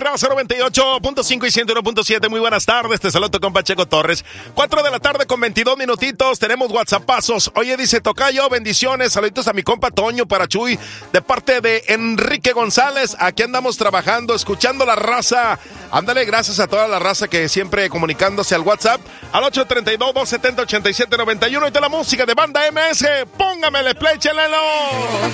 Raza 98.5 y 101.7. Muy buenas tardes, te saludo con Pacheco Torres. 4 de la tarde con 22 minutitos. Tenemos WhatsAppazos. Oye, dice Tocayo, bendiciones. Saluditos a mi compa Toño para Chuy, de parte de Enrique González. Aquí andamos trabajando, escuchando la raza. Ándale, gracias a toda la raza que siempre comunicándose al WhatsApp al 832-270-8791. Y de la música de Banda MS. Póngamele play, chelelo.